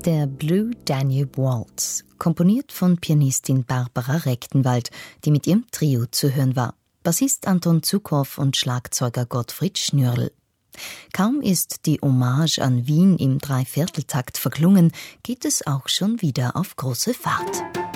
Der Blue Danube Waltz, komponiert von Pianistin Barbara Rechtenwald, die mit ihrem Trio zu hören war. Bassist Anton Zukow und Schlagzeuger Gottfried Schnürl. Kaum ist die Hommage an Wien im Dreivierteltakt verklungen, geht es auch schon wieder auf große Fahrt.